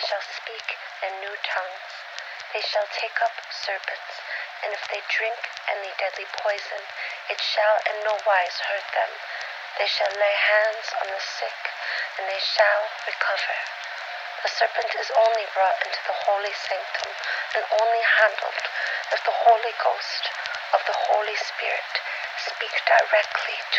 They shall speak in new tongues. They shall take up serpents, and if they drink any deadly poison, it shall in no wise hurt them. They shall lay hands on the sick, and they shall recover. The serpent is only brought into the holy sanctum, and only handled if the Holy Ghost of the Holy Spirit speak directly to